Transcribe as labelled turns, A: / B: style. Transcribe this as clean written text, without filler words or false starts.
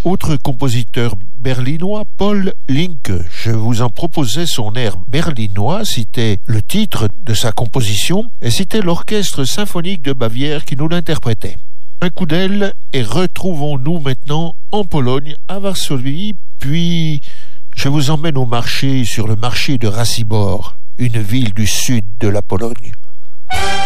A: Autre compositeur berlinois, Paul Linke. Je vous en proposais son air berlinois, c'était le titre de sa composition, et c'était l'orchestre symphonique de Bavière qui nous l'interprétait. Un coup d'aile et retrouvons-nous maintenant en Pologne, à Varsovie, puis je vous emmène au marché, sur le marché de Racibor, une ville du sud de la Pologne.